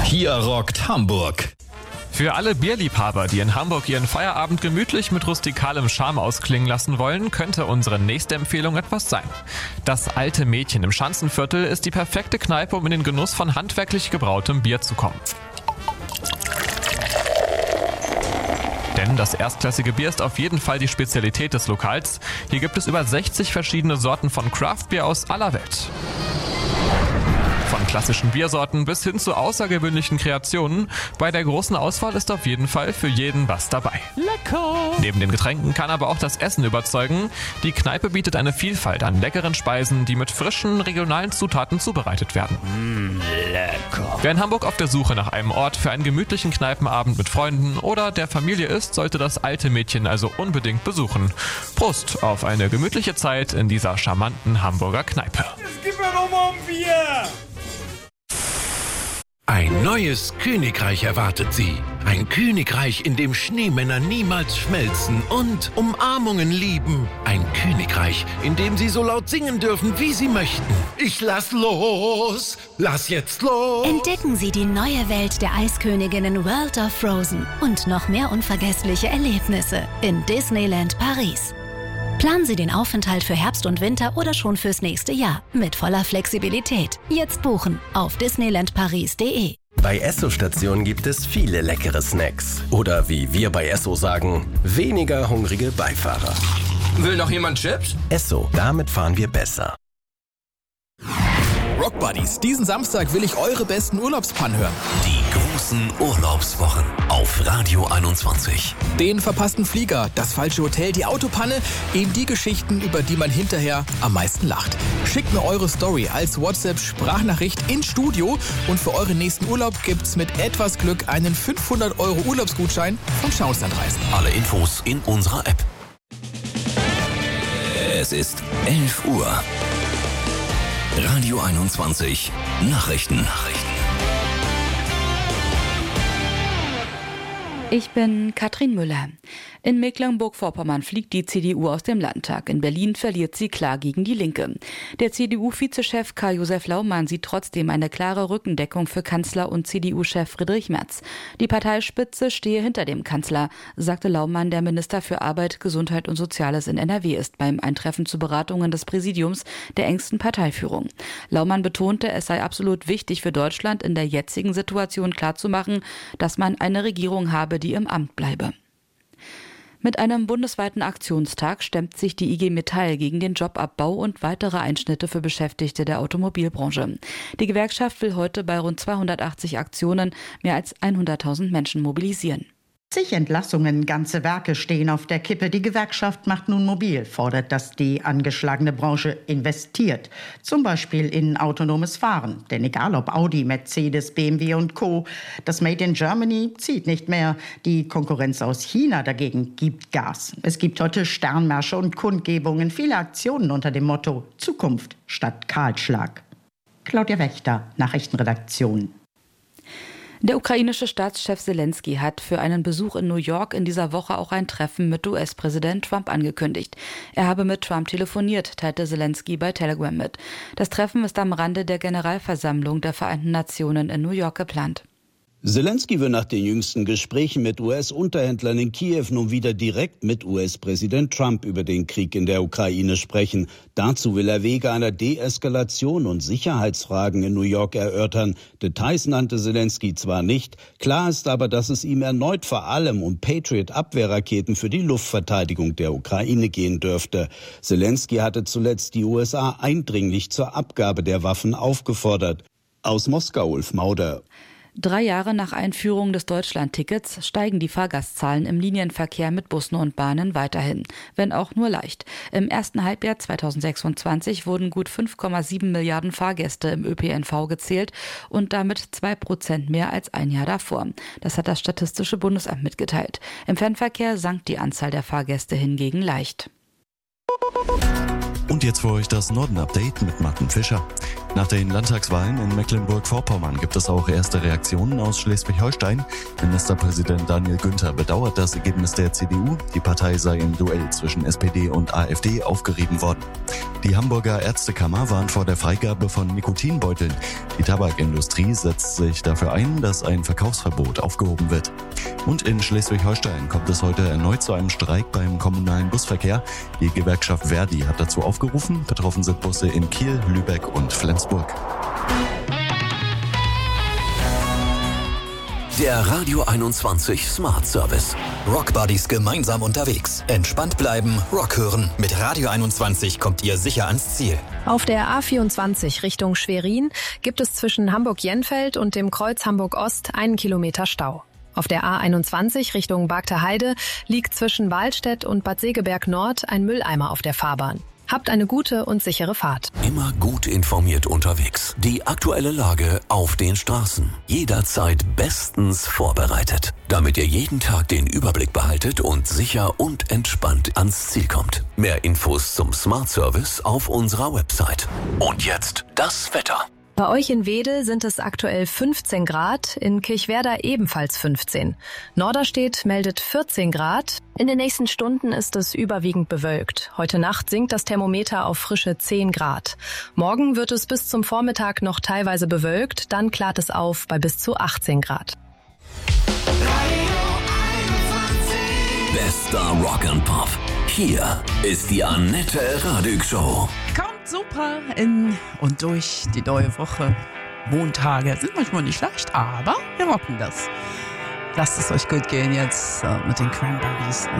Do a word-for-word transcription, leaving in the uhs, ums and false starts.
Hier rockt Hamburg. Für alle Bierliebhaber, die in Hamburg ihren Feierabend gemütlich mit rustikalem Charme ausklingen lassen wollen, könnte unsere nächste Empfehlung etwas sein. Das Alte Mädchen im Schanzenviertel ist die perfekte Kneipe, um in den Genuss von handwerklich gebrautem Bier zu kommen. Denn das erstklassige Bier ist auf jeden Fall die Spezialität des Lokals. Hier gibt es über sechzig verschiedene Sorten von Craftbier aus aller Welt. Von klassischen Biersorten bis hin zu außergewöhnlichen Kreationen. Bei der großen Auswahl ist auf jeden Fall für jeden was dabei. Lecker! Neben den Getränken kann aber auch das Essen überzeugen. Die Kneipe bietet eine Vielfalt an leckeren Speisen, die mit frischen, regionalen Zutaten zubereitet werden. Mm, lecker! Wer in Hamburg auf der Suche nach einem Ort für einen gemütlichen Kneipenabend mit Freunden oder der Familie ist, sollte das Alte Mädchen also unbedingt besuchen. Prost auf eine gemütliche Zeit in dieser charmanten Hamburger Kneipe. Jetzt gib mir doch mal ein Bier! Ein neues Königreich erwartet Sie. Ein Königreich, in dem Schneemänner niemals schmelzen und Umarmungen lieben. Ein Königreich, in dem Sie so laut singen dürfen, wie Sie möchten. Ich lass los, lass jetzt los. Entdecken Sie die neue Welt der Eisköniginnen World of Frozen und noch mehr unvergessliche Erlebnisse in Disneyland Paris. Planen Sie den Aufenthalt für Herbst und Winter oder schon fürs nächste Jahr mit voller Flexibilität. Jetzt buchen auf disneyland paris punkt de. Bei Esso-Stationen gibt es viele leckere Snacks. Oder wie wir bei Esso sagen, weniger hungrige Beifahrer. Will noch jemand Chips? Esso, damit fahren wir besser. Rock Buddies, diesen Samstag will ich eure besten Urlaubspannen hören. Die großen Urlaubswochen auf Radio einundzwanzig. Den verpassten Flieger, das falsche Hotel, die Autopanne, eben die Geschichten, über die man hinterher am meisten lacht. Schickt mir eure Story als WhatsApp-Sprachnachricht ins Studio und für euren nächsten Urlaub gibt's mit etwas Glück einen fünfhundert Euro Urlaubsgutschein von Schauenslandreisen. Alle Infos in unserer App. Es ist elf Uhr. Radio einundzwanzig Nachrichten. Nachrichten. Ich bin Katrin Müller. In Mecklenburg-Vorpommern fliegt die C D U aus dem Landtag. In Berlin verliert sie klar gegen die Linke. Der C D U-Vizechef Karl-Josef Laumann sieht trotzdem eine klare Rückendeckung für Kanzler und C D U-Chef Friedrich Merz. Die Parteispitze stehe hinter dem Kanzler, sagte Laumann, der Minister für Arbeit, Gesundheit und Soziales in N R W ist, beim Eintreffen zu Beratungen des Präsidiums der engsten Parteiführung. Laumann betonte, es sei absolut wichtig für Deutschland, in der jetzigen Situation klarzumachen, dass man eine Regierung habe, die im Amt bleibe. Mit einem bundesweiten Aktionstag stemmt sich die I G Metall gegen den Jobabbau und weitere Einschnitte für Beschäftigte der Automobilbranche. Die Gewerkschaft will heute bei rund zweihundertachtzig Aktionen mehr als hunderttausend Menschen mobilisieren. zig Entlassungen, ganze Werke stehen auf der Kippe. Die Gewerkschaft macht nun mobil, fordert, dass die angeschlagene Branche investiert. Zum Beispiel in autonomes Fahren. Denn egal ob Audi, Mercedes, B M W und Co., das Made in Germany zieht nicht mehr. Die Konkurrenz aus China dagegen gibt Gas. Es gibt heute Sternmärsche und Kundgebungen, viele Aktionen unter dem Motto Zukunft statt Kahlschlag. Claudia Wächter, Nachrichtenredaktion. Der ukrainische Staatschef Zelensky hat für einen Besuch in New York in dieser Woche auch ein Treffen mit U S-Präsident Trump angekündigt. Er habe mit Trump telefoniert, teilte Zelensky bei Telegram mit. Das Treffen ist am Rande der Generalversammlung der Vereinten Nationen in New York geplant. Zelensky will nach den jüngsten Gesprächen mit U S-Unterhändlern in Kiew nun wieder direkt mit U S-Präsident Trump über den Krieg in der Ukraine sprechen. Dazu will er Wege einer Deeskalation und Sicherheitsfragen in New York erörtern. Details nannte Zelensky zwar nicht, klar ist aber, dass es ihm erneut vor allem um Patriot-Abwehrraketen für die Luftverteidigung der Ukraine gehen dürfte. Zelensky hatte zuletzt die U S A eindringlich zur Abgabe der Waffen aufgefordert. Aus Moskau, Ulf Mauder. Drei Jahre nach Einführung des Deutschland-Tickets steigen die Fahrgastzahlen im Linienverkehr mit Bussen und Bahnen weiterhin, wenn auch nur leicht. Im ersten Halbjahr zweitausendsechsundzwanzig wurden gut fünf Komma sieben Milliarden Fahrgäste im Ö P N V gezählt und damit zwei Prozent mehr als ein Jahr davor. Das hat das Statistische Bundesamt mitgeteilt. Im Fernverkehr sank die Anzahl der Fahrgäste hingegen leicht. Und jetzt für euch das Norden-Update mit Martin Fischer. Nach den Landtagswahlen in Mecklenburg-Vorpommern gibt es auch erste Reaktionen aus Schleswig-Holstein. Ministerpräsident Daniel Günther bedauert das Ergebnis der C D U. Die Partei sei im Duell zwischen S P D und AfD aufgerieben worden. Die Hamburger Ärztekammer warnt vor der Freigabe von Nikotinbeuteln. Die Tabakindustrie setzt sich dafür ein, dass ein Verkaufsverbot aufgehoben wird. Und in Schleswig-Holstein kommt es heute erneut zu einem Streik beim kommunalen Busverkehr. Die Gewerkschaft Verdi hat dazu aufgerufen. Betroffen sind Busse in Kiel, Lübeck und Flensburg. Der Radio einundzwanzig Smart Service. Rock Buddies gemeinsam unterwegs. Entspannt bleiben, Rock hören. Mit Radio einundzwanzig kommt ihr sicher ans Ziel. Auf der A vierundzwanzig Richtung Schwerin gibt es zwischen Hamburg-Jenfeld und dem Kreuz Hamburg-Ost einen Kilometer Stau. Auf der A einundzwanzig Richtung Bagter Heide liegt zwischen Wahlstedt und Bad Segeberg Nord ein Mülleimer auf der Fahrbahn. Habt eine gute und sichere Fahrt. Immer gut informiert unterwegs. Die aktuelle Lage auf den Straßen. Jederzeit bestens vorbereitet. Damit ihr jeden Tag den Überblick behaltet und sicher und entspannt ans Ziel kommt. Mehr Infos zum Smart Service auf unserer Website. Und jetzt das Wetter. Bei euch in Wedel sind es aktuell fünfzehn Grad, in Kirchwerder ebenfalls fünfzehn. Norderstedt meldet vierzehn Grad. In den nächsten Stunden ist es überwiegend bewölkt. Heute Nacht sinkt das Thermometer auf frische zehn Grad. Morgen wird es bis zum Vormittag noch teilweise bewölkt, dann klart es auf bei bis zu achtzehn Grad. Bester Rock and Pop. Hier ist die Annette Radig Show. Kommt super in und durch die neue Woche. Montage sind manchmal nicht leicht, aber wir rocken das. Lasst es euch gut gehen jetzt äh, mit den Cranberries.